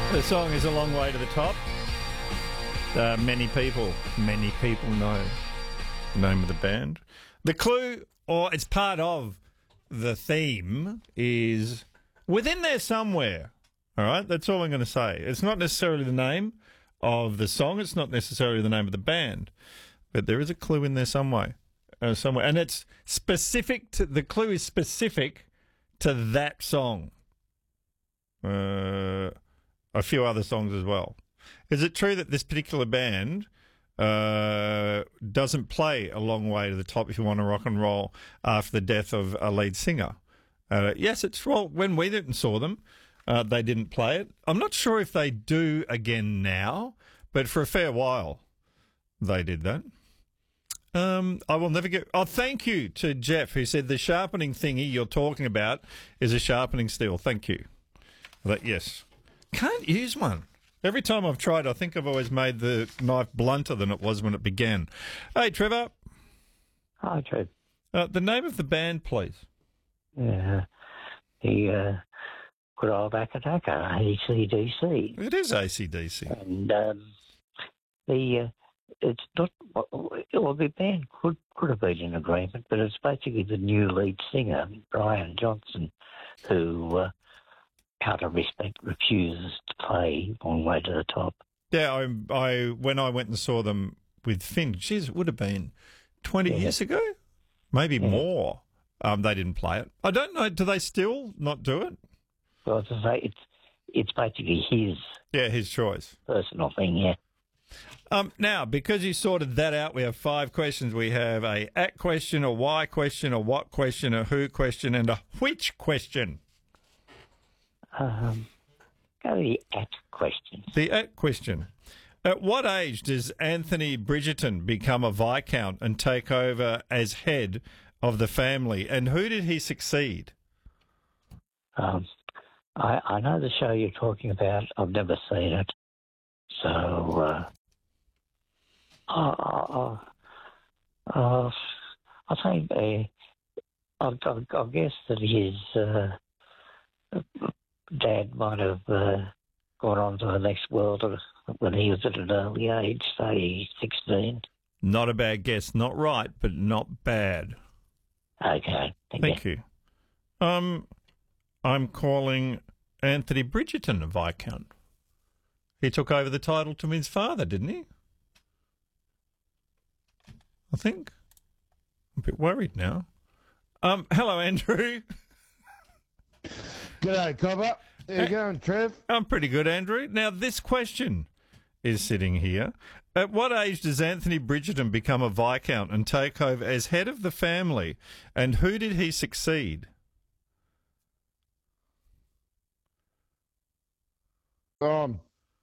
The song is A Long Way to the Top. Many people know the name of the band. The clue, or it's part of the theme, is within there somewhere. All right, that's all I'm going to say. It's not necessarily the name of the song. It's not necessarily the name of the band, but there is a clue in there somewhere, and it's specific to. The clue is specific to that song. A few other songs as well. Is it true that this particular band doesn't play A Long Way to the Top if you want to rock and roll after the death of a lead singer? Yes, it's well. When we didn't saw them, they didn't play it. I'm not sure if they do again now, but for a fair while they did that. I will never get... Oh, thank you to Jeff, who said the sharpening thingy you're talking about is a sharpening steel. Thank you. Yes. Can't use one. Every time I've tried, I think I've always made the knife blunter than it was when it began. Hey, Trevor. Hi, Trev. The name of the band, please. Yeah, the good old Akadaka, AC/DC. It is AC/DC. And it's not... Well, the band could have been in agreement, but it's basically the new lead singer, Brian Johnson, who... out of respect, refuses to play Long Way to the Top. Yeah, I when I went and saw them with Finn, geez, it would have been 20 years ago, maybe more. They didn't play it. I don't know. Do they still not do it? Well, to say it's basically his choice, personal thing. Yeah. Now, because you sorted that out, we have 5 questions. We have a at question, a why question, a what question, a who question, and a which question. Go the at question. The at question. At what age does Anthony Bridgerton become a Viscount and take over as head of the family? And who did he succeed? I know the show you're talking about. I've never seen it. So, I'll say, I'll guess that his dad might have gone on to the next world when he was at an early age, say 16. Not a bad guess. Not right, but not bad. Okay. Thank you. I'm calling Anthony Bridgerton a Viscount. He took over the title to his father, didn't he? I think. I'm a bit worried now. Hello, Andrew. G'day, Cobber. How you going, Trev? I'm pretty good, Andrew. Now, this question is sitting here. At what age does Anthony Bridgerton become a Viscount and take over as head of the family? And who did he succeed? I'm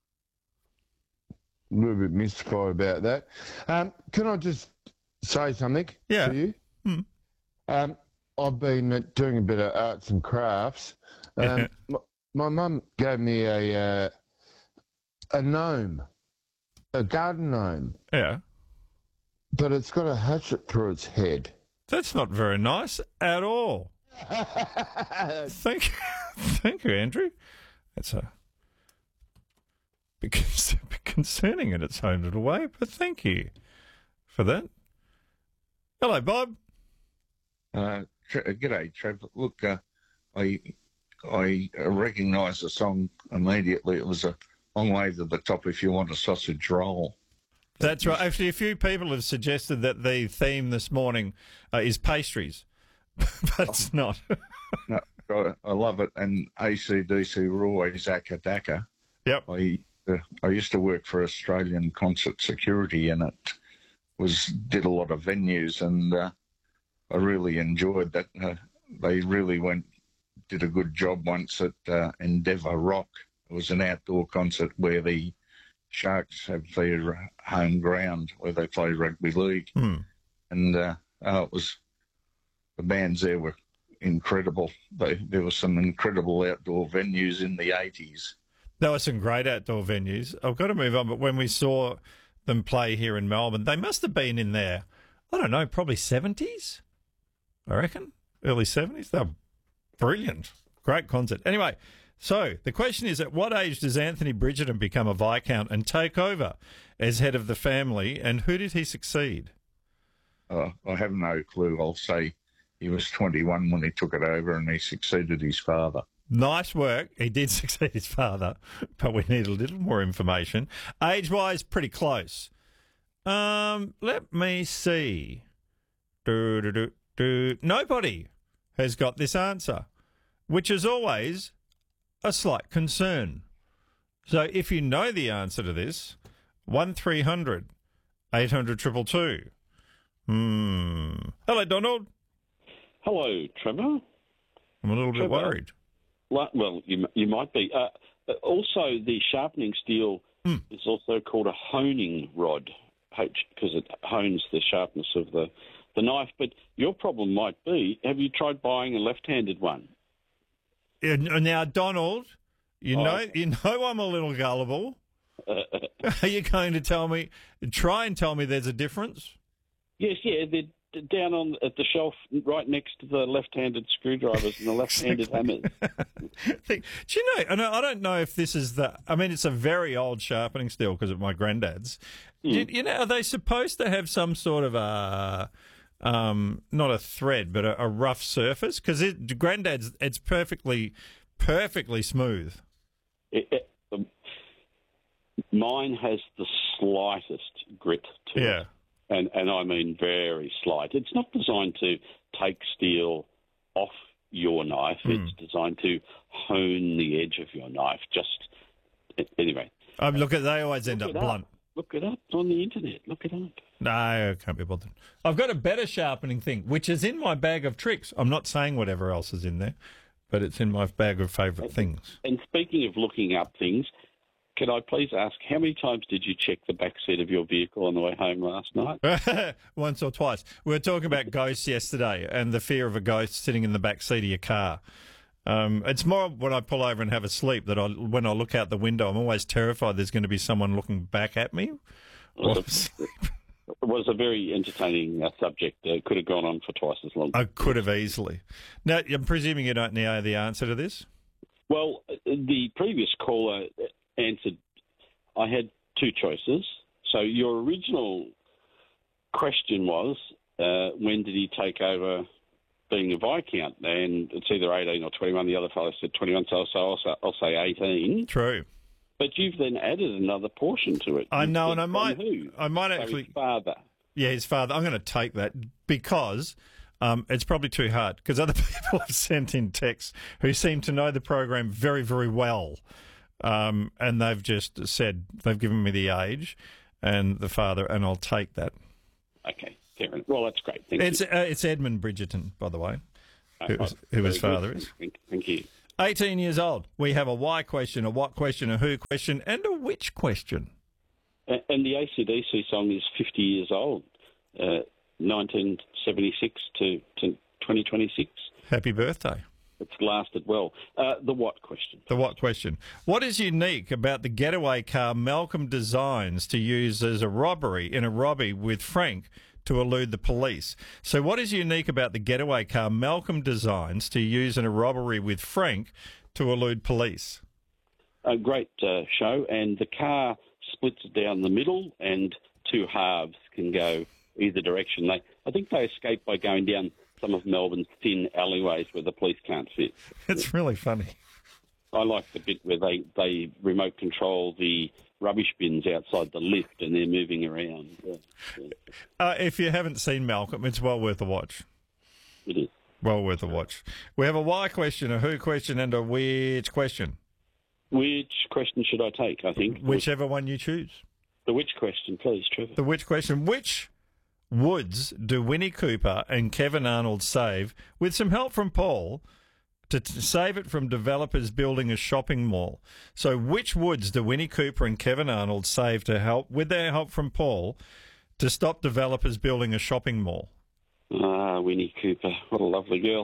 a little bit mystified about that. Can I just say something to you? I've been doing a bit of arts and crafts. My mum gave me a gnome, a garden gnome. Yeah. But it's got a hatchet through its head. That's not very nice at all. Thank you, Andrew. That's a bit concerning in its own little way, but thank you for that. Hello, Bob. G'day, Trevor. Look, I recognise the song immediately. It was A Long Way to the Top if you want a sausage roll. That's right. Actually, a few people have suggested that the theme this morning is pastries, but it's not. No, I love it. And AC/DC were always Akadaka. Yep. I used to work for Australian Concert Security, and did a lot of venues, and I really enjoyed that. They really did a good job once at Endeavour Rock. It was an outdoor concert where the Sharks have their home ground where they play rugby league. And the bands there were incredible. There were some incredible outdoor venues in the 80s. There were some great outdoor venues. I've got to move on, but when we saw them play here in Melbourne, they must have been in there, I don't know, probably 70s, I reckon, early 70s. They were brilliant. Great concert. Anyway, So the question is, at what age does Anthony Bridgerton become a Viscount and take over as head of the family, and who did he succeed? I have no clue. I'll say he was 21 when he took it over and he succeeded his father. Nice work. He did succeed his father, but we need a little more information. Age-wise, pretty close. Let me see. Nobody has got this answer, which is always a slight concern. So if you know the answer to this, 1300 800 222. Hello, Donald. Hello, Trevor. I'm a little bit worried. Well, you might be. Also, the sharpening steel is also called a honing rod, because it hones the sharpness of the knife. But your problem might be, have you tried buying a left-handed one? Now, Donald, you know I'm a little gullible. Are you going to try and tell me there's a difference? Yes, yeah, they're down at the shelf right next to the left-handed screwdrivers and the left-handed hammers. Do you know, and I don't know if this is it's a very old sharpening steel because of my granddad's. Are they supposed to have some sort of not a thread, but a rough surface? Because granddad's, it's perfectly smooth. Mine has the slightest grit to it. And I mean very slight. It's not designed to take steel off your knife. It's designed to hone the edge of your knife. Anyway. They always end up blunt. Look it up on the internet. Look it up. No, I can't be bothered. I've got a better sharpening thing, which is in my bag of tricks. I'm not saying whatever else is in there, but it's in my bag of favourite things. And speaking of looking up things, can I please ask, how many times did you check the back seat of your vehicle on the way home last night? Once or twice. We were talking about ghosts yesterday and the fear of a ghost sitting in the back seat of your car. It's more when I pull over and have a sleep that when I look out the window, I'm always terrified there's going to be someone looking back at me. It was a very entertaining subject. It could have gone on for twice as long. I could have easily. Now, I'm presuming you don't know the answer to this? Well, the previous caller answered, I had two choices. So your original question was, when did he take over being a Viscount? And it's either 18 or 21. The other fellow said 21, so I'll say 18. True. But you've then added another portion to it. I know, and I might so actually... his father. Yeah, his father. I'm going to take that because it's probably too hard, because other people have sent in texts who seem to know the program very, very well. And they've just said, they've given me the age and the father, and I'll take that. Okay, fair enough. Well, that's great. Thank you. It's Edmund Bridgerton, by the way, who his father is. Thank you. 18 years old. We have a why question, a what question, a who question, and a which question. And the AC/DC song is 50 years old, 1976 to 2026. Happy birthday. It's lasted well. The what question? The what question. What is unique about the getaway car Malcolm designs to use as a robbery with Frank to elude the police? So what is unique about the getaway car Malcolm designs to use in a robbery with Frank to elude police? A great show, and the car splits down the middle, and two halves can go either direction. I think they escape by going down some of Melbourne's thin alleyways where the police can't fit. It's really funny. I like the bit where they remote control the rubbish bins outside the lift and they're moving around. If you haven't seen Malcolm, it's well worth a watch. It is. Well worth a watch. We have a why question, a who question, and a which question. Which question should I take, I think? Whichever one you choose. The which question, please, Trevor. The which question. Which woods do Winnie Cooper and Kevin Arnold save, with some help from Paul, to save it from developers building a shopping mall? So which woods do Winnie Cooper and Kevin Arnold save with their help from Paul, to stop developers building a shopping mall? Winnie Cooper. What a lovely girl.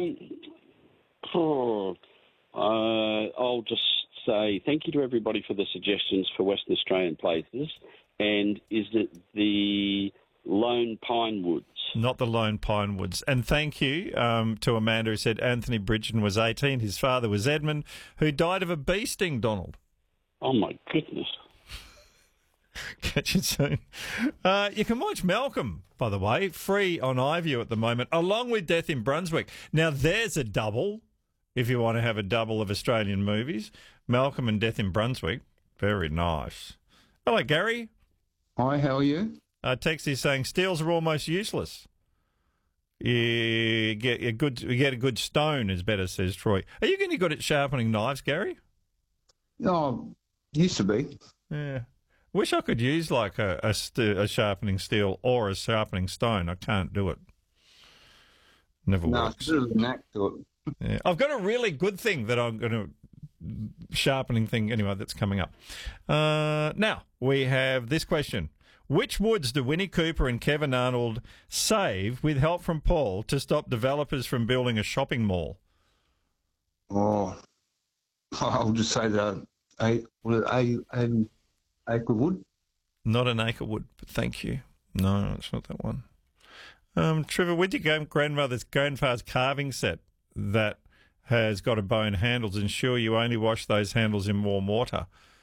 I'll just say thank you to everybody for the suggestions for Western Australian places. And is it the Lone Pine Woods. Not the Lone Pine Woods. And thank you to Amanda, who said Anthony Bridgen was 18. His father was Edmund, who died of a bee sting, Donald. Oh, my goodness. Catch you soon. You can watch Malcolm, by the way, free on iView at the moment, along with Death in Brunswick. Now, there's a double, if you want to have a double of Australian movies. Malcolm and Death in Brunswick. Very nice. Hello, Gary. Hi, how are you? Text is saying steels are almost useless. You get a good stone is better, says Troy. Are you getting good at sharpening knives, Gary? Oh, used to be. Yeah. Wish I could use like a sharpening steel or a sharpening stone. I can't do it. Never works. There's a knack to it. Yeah. I've got a really good thing that I'm going to sharpening thing anyway that's coming up. Now we have this question. Which woods do Winnie Cooper and Kevin Arnold save with help from Paul to stop developers from building a shopping mall? Oh, I'll just say that an acre wood. Not an acre wood, but thank you. No, it's not that one. Trevor, with your grandfather's carving set that has got a bone handles, ensure you only wash those handles in warm water.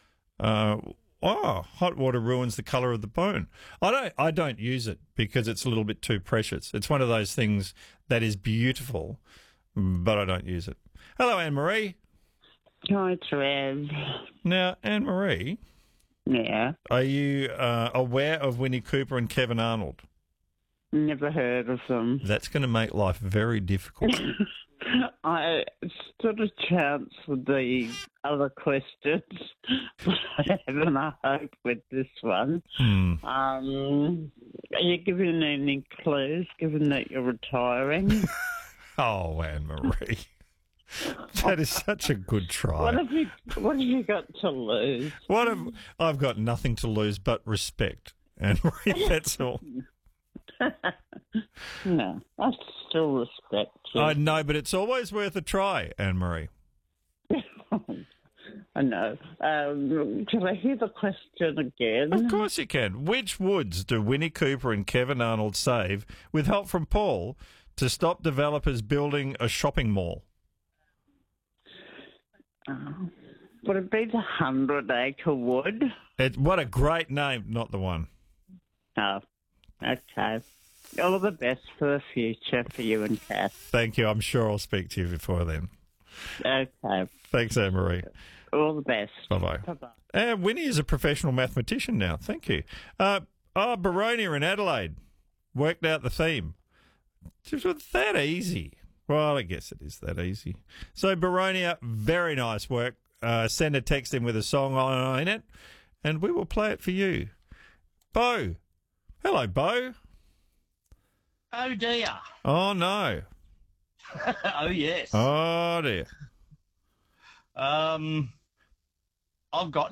Hot water ruins the colour of the bone. I don't use it because it's a little bit too precious. It's one of those things that is beautiful, but I don't use it. Hello, Anne-Marie. Hi, Trev. Now, Anne-Marie. Yeah? Are you aware of Winnie Cooper and Kevin Arnold? Never heard of them. That's going to make life very difficult. I stood a chance with the other questions, but I haven't a hope with this one. Are you giving any clues, given that you're retiring? Oh, Anne-Marie. That is such a good try. What have you got to lose? I've got nothing to lose but respect, Anne-Marie, that's all. No, I still respect you. I know, but it's always worth a try, Anne-Marie. I know. Can I hear the question again? Of course you can. Which woods do Winnie Cooper and Kevin Arnold save with help from Paul to stop developers building a shopping mall? Would it be the 100-acre wood? What a great name. Not the one. Oh, okay. All the best for the future for you and Kath. Thank you. I'm sure I'll speak to you before then. Okay. Thanks, Anne-Marie. All the best. Bye-bye. Bye-bye. Winnie is a professional mathematician now. Thank you. Baronia in Adelaide worked out the theme. It was that easy. Well, I guess it is that easy. So, Baronia, very nice work. Send a text in with a song in it, and we will play it for you. Bo. Hello, Bo. Oh, dear. Oh, no. Oh, yes. Oh, dear. I've got